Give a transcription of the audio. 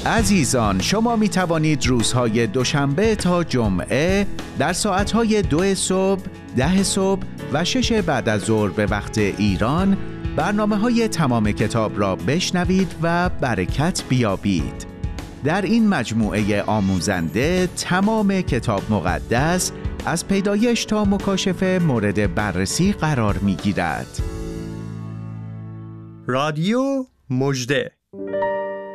عزیزان، شما می توانید روزهای دوشنبه تا جمعه در ساعتهای 2 صبح، 10 صبح و 6 بعد از ظهر به وقت ایران برنامه‌های تمام کتاب را بشنوید و برکت بیابید. در این مجموعه آموزنده تمام کتاب مقدس از پیدایش تا مکاشفه مورد بررسی قرار می‌گیرد. رادیو مژده.